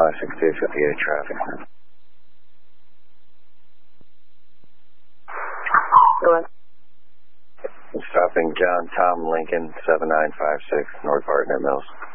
56258 traffic. Go ahead. Stopping John Tom Lincoln 7956 North Partner Mills.